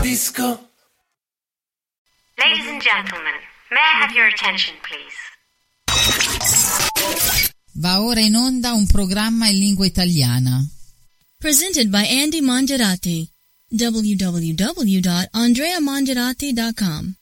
disco. Ladies and gentlemen, may I have your attention, please? Va ora in onda un programma in lingua italiana. Presented by Andy Mongerati. www.andreamongerati.com